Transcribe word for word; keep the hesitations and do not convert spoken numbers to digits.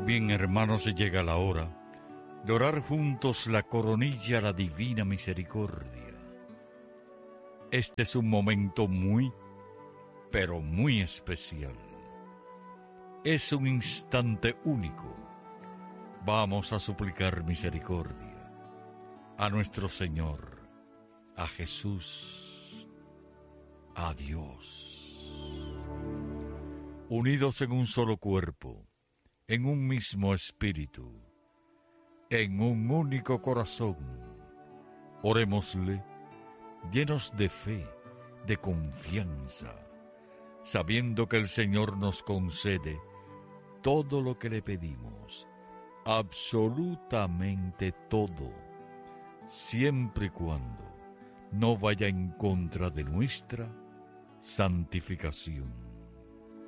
bien, hermanos, llega la hora de orar juntos la coronilla a la divina misericordia. Este es un momento muy, pero muy especial. Es un instante único. Vamos a suplicar misericordia a nuestro Señor, a Jesús, a Dios. Unidos en un solo cuerpo, en un mismo espíritu, en un único corazón, orémosle llenos de fe, de confianza, sabiendo que el Señor nos concede todo lo que le pedimos, absolutamente todo, siempre y cuando no vaya en contra de nuestra santificación.